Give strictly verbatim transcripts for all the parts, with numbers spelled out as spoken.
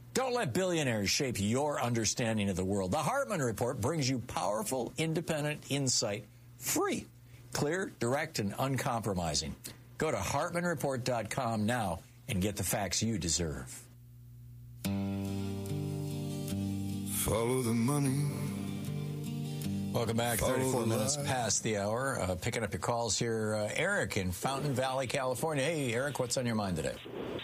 Don't let billionaires shape your understanding of the world. The Hartman Report brings you powerful, independent insight, free, clear, direct, and uncompromising. Go to hartman report dot com now and get the facts you deserve. Follow the money. Welcome back. thirty-four minutes past the hour. Uh, picking up your calls here. Uh, Eric in Fountain Valley, California. Hey, Eric, what's on your mind today?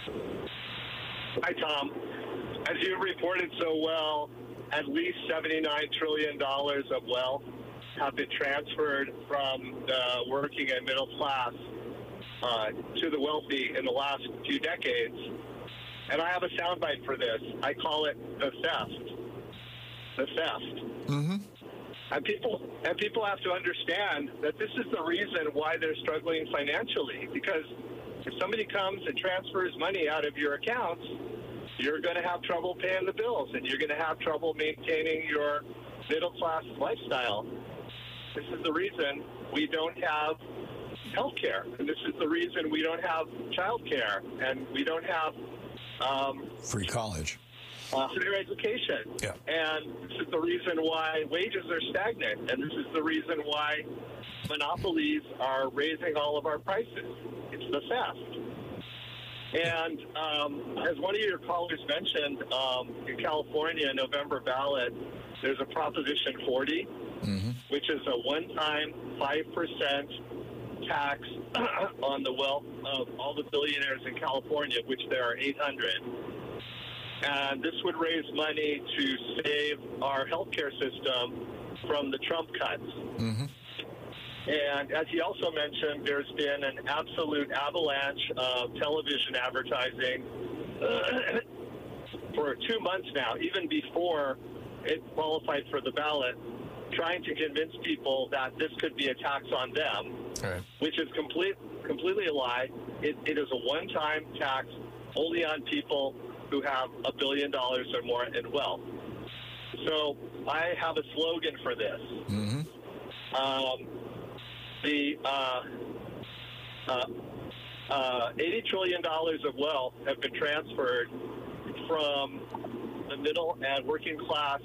Hi, Tom. As you reported so well, at least seventy-nine trillion dollars of wealth have been transferred from the working and middle class uh, to the wealthy in the last few decades. And I have a soundbite for this. I call it the theft. The theft. Mm-hmm. And people and people have to understand that this is the reason why they're struggling financially. Because if somebody comes and transfers money out of your accounts, you're going to have trouble paying the bills, and you're going to have trouble maintaining your middle-class lifestyle. This is the reason we don't have health care, and this is the reason we don't have child care, and we don't have um, free college. Uh, higher education. Yeah. And this is the reason why wages are stagnant, and this is the reason why monopolies are raising all of our prices. It's the theft. And um, as one of your callers mentioned, um, in California, November ballot, there's a Proposition forty, mm-hmm. which is a one-time five percent tax on the wealth of all the billionaires in California, which there are eight hundred. And this would raise money to save our healthcare system from the Trump cuts. Mm-hmm. And as he also mentioned, there's been an absolute avalanche of television advertising uh, for two months now, even before it qualified for the ballot, trying to convince people that this could be a tax on them, right. which is complete, completely a lie. It, it is a one-time tax only on people who have a billion dollars or more in wealth. So I have a slogan for this. Mm-hmm. Um, The uh, uh, uh, eighty trillion dollars of wealth have been transferred from the middle and working class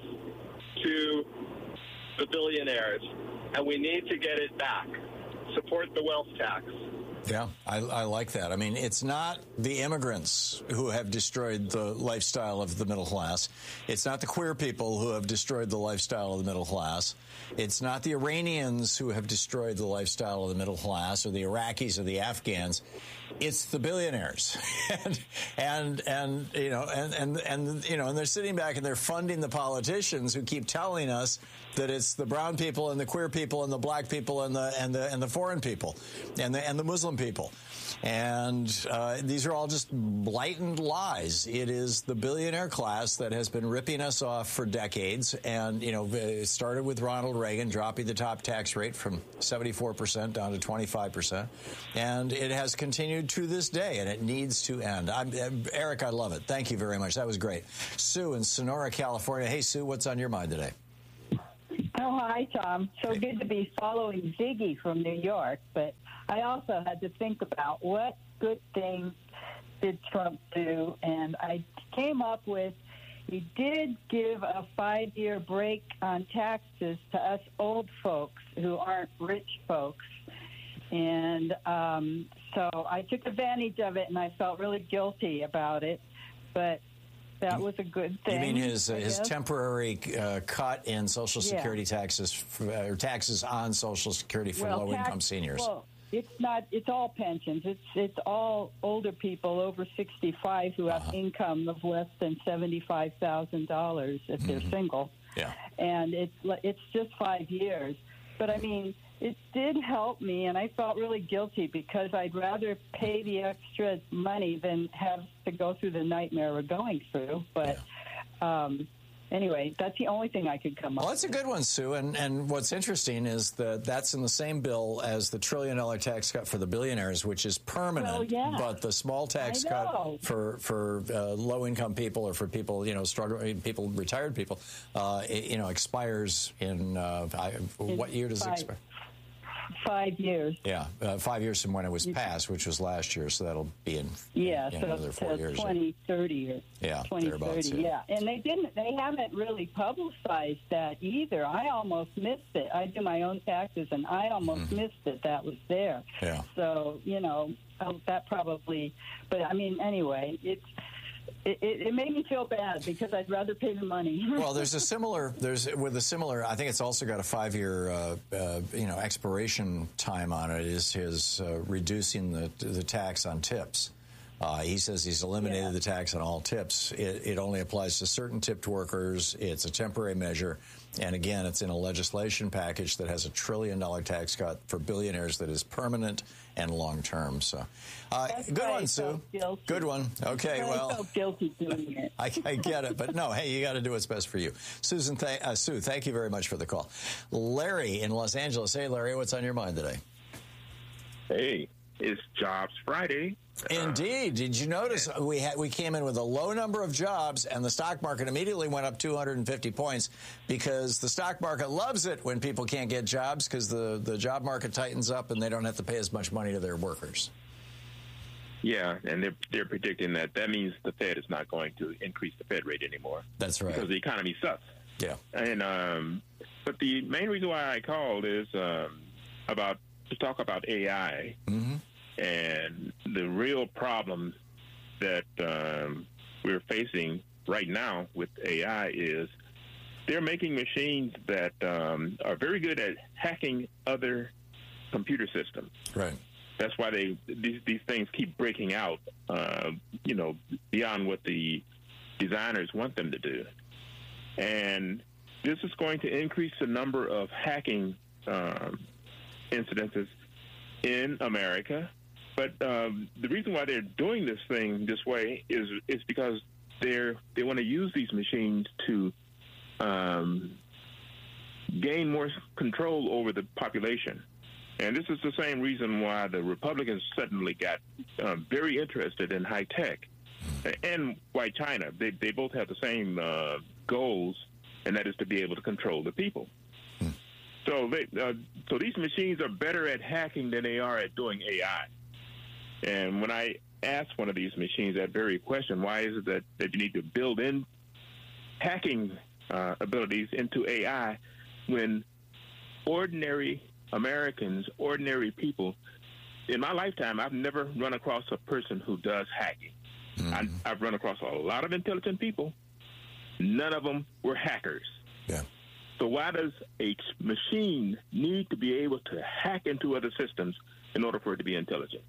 to the billionaires, and we need to get it back. Support the wealth tax. Yeah, I, I like that. I mean, it's not the immigrants who have destroyed the lifestyle of the middle class. It's not the queer people who have destroyed the lifestyle of the middle class. It's not the Iranians who have destroyed the lifestyle of the middle class, or the Iraqis or the Afghans. It's the billionaires. and, and, and, you know, and, and, and, you know, and they're sitting back and they're funding the politicians who keep telling us that it's the brown people and the queer people and the black people and the, and the, and the foreign people and the, and the Muslim people. And uh, these are all just blatant lies. It is the billionaire class that has been ripping us off for decades. And, you know, it started with Ronald Reagan dropping the top tax rate from seventy-four percent down to twenty-five percent. And it has continued to this day, and it needs to end. I'm, Eric, I love it. Thank you very much. That was great. Sue in Sonora, California. Hey, Sue, what's on your mind today? Oh, hi, Tom. So Hey. good to be following Ziggy from New York, but I also had to think about what good thing did Trump do, and I came up with he did give a five-year break on taxes to us old folks who aren't rich folks, and um, so I took advantage of it, and I felt really guilty about it, but that was a good thing. You mean his uh, his guess. temporary uh, cut in Social Security Yeah. taxes, for, uh, or taxes on Social Security for Well, low-income tax- seniors? Well, it's not. It's all pensions. It's it's all older people over sixty-five who have Uh-huh. income of less than seventy-five thousand dollars if they're Mhm. single. Yeah. And it's it's just five years. But I mean, it did help me, and I felt really guilty because I'd rather pay the extra money than have to go through the nightmare we're going through. But um, anyway, that's the only thing I could come up Well, with. that's a good one, Sue. And and what's interesting is that that's in the same bill as the trillion dollar tax cut for the billionaires, which is permanent. Well, yeah. But the small tax I know. cut for for uh, low income people or for people, you know, struggling people, retired people, uh, it, you know, expires in uh, I, what year does it five. expire? five years. Yeah, uh, five years from when it was passed, which was last year, so that'll be in, yeah, in so another four years. twenty thirty or yeah, twenty thirty, yeah. yeah. And they didn't, they haven't really publicized that either. I almost missed it. I do my own taxes, and I almost mm-hmm. missed it. That was there. Yeah. So, you know, that probably, but I mean, anyway, it's, It, it, it made me feel bad because I'd rather pay the money. Well, there's a similar, there's with a similar, I think it's also got a five-year, uh, uh, you know, expiration time on it. Is his uh, reducing the the tax on tips? Uh, he says he's eliminated yeah. the tax on all tips. It, it only applies to certain tipped workers. It's a temporary measure. And again, it's in a legislation package that has a trillion dollar tax cut for billionaires that is permanent and long term. So, uh, good one, Sue. Good one. Okay, well, I felt guilty doing it. I, I get it, but no, hey, you got to do what's best for you. Susan, th- uh, Sue, thank you very much for the call. Larry in Los Angeles. Hey, Larry, what's on your mind today? Hey, it's Jobs Friday. Indeed. Did you notice we had we came in with a low number of jobs, and the stock market immediately went up two hundred fifty points because the stock market loves it when people can't get jobs because the, the job market tightens up and they don't have to pay as much money to their workers. Yeah, and they're, they're predicting that that means the Fed is not going to increase the Fed rate anymore. That's right. Because the economy sucks. Yeah. And um, but the main reason why I called is um, about to talk about A I. Mm-hmm. And the real problem that um, we're facing right now with A I is they're making machines that um, are very good at hacking other computer systems. Right. That's why they these, these things keep breaking out, uh, you know, beyond what the designers want them to do. And this is going to increase the number of hacking um, incidences in America. But um, the reason why they're doing this thing this way is is because they're they want to use these machines to um, gain more control over the population. And this is the same reason why the Republicans suddenly got uh, very interested in high tech, and why China. They they both have the same uh, goals, and that is to be able to control the people. So they uh, so these machines are better at hacking than they are at doing A I. And when I asked one of these machines that very question, why is it that, that you need to build in hacking uh, abilities into A I when ordinary Americans, ordinary people, in my lifetime, I've never run across a person who does hacking. Mm-hmm. I, I've run across a lot of intelligent people. None of them were hackers. Yeah. So why does a machine need to be able to hack into other systems in order for it to be intelligent?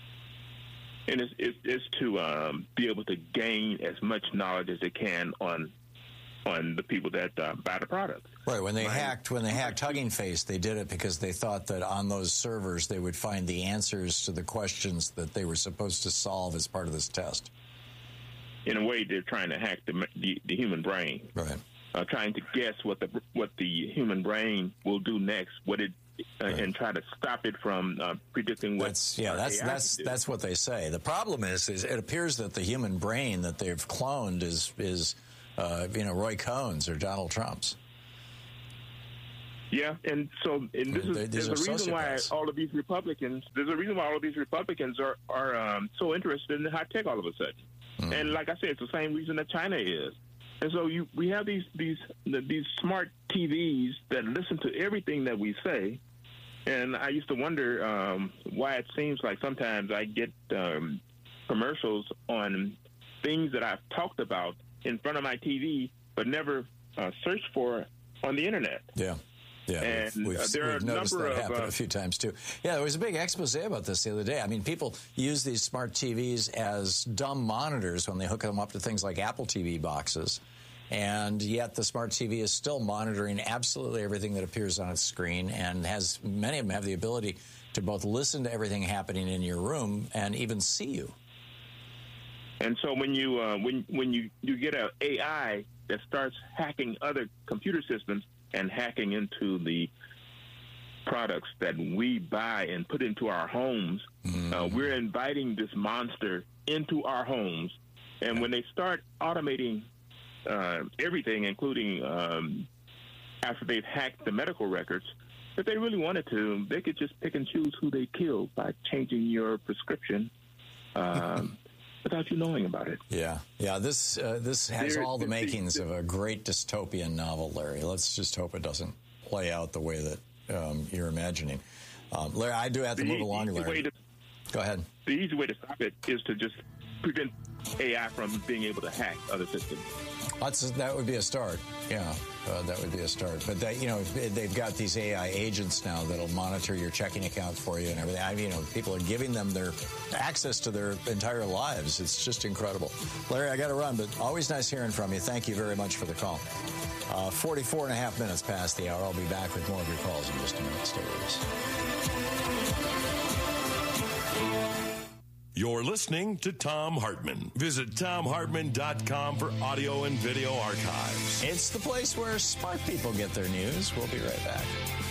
And it's, it's, it's to um, be able to gain as much knowledge as it can on on the people that uh, buy the product. Right. When they right. hacked, when they hacked Hugging Face, they did it because they thought that on those servers they would find the answers to the questions that they were supposed to solve as part of this test. In a way, they're trying to hack the the, the human brain. Right. Uh, trying to guess what the what the human brain will do next, what it. Uh, right. And try to stop it from uh, predicting what. That's, yeah, that's A I that's that's what they say. The problem is, is it appears that the human brain that they've cloned is is uh, you know Roy Cohn's or Donald Trump's. Yeah, and so and this they, is there's a reason sociopaths. why all of these Republicans. There's a reason why all of these Republicans are are um, so interested in high tech all of a sudden. Mm. And like I said, it's the same reason that China is. And so you we have these these these smart T Vs that listen to everything that we say. And I used to wonder um, why it seems like sometimes I get um, commercials on things that I've talked about in front of my T V, but never uh, searched for on the internet. Yeah. Yeah, and we've, we've, uh, there we've are noticed that of, happen uh, a few times, too. Yeah, there was a big expose about this the other day. I mean, people use these smart T Vs as dumb monitors when they hook them up to things like Apple T V boxes. And yet the smart T V is still monitoring absolutely everything that appears on its screen and has many of them have the ability to both listen to everything happening in your room and even see you. And so when you uh, when when you, you get an A I that starts hacking other computer systems and hacking into the products that we buy and put into our homes, mm-hmm. uh, we're inviting this monster into our homes. And yeah. when they start automating Uh, everything, including um, after they've hacked the medical records, if they really wanted to, they could just pick and choose who they kill by changing your prescription um, without you knowing about it. Yeah, yeah. This uh, this has There- all the the- makings the- of a great dystopian novel, Larry. Let's just hope it doesn't play out the way that um, you're imagining. Um, Larry, I do have to The move along, easy way Larry. to- Go ahead. The easy way to stop it is to just prevent A I from being able to hack other systems. That's, that would be a start. Yeah, uh, that would be a start. But that, you know, they've got these A I agents now that'll monitor your checking account for you and everything. I mean, you know, people are giving them their access to their entire lives. It's just incredible. Larry, I got to run, but always nice hearing from you. Thank you very much for the call. Uh, forty-four and a half minutes past the hour. I'll be back with more of your calls in just a minute. Stay with us. You're listening to Thom Hartmann. Visit Thom Hartmann dot com for audio and video archives. It's the place where smart people get their news. We'll be right back.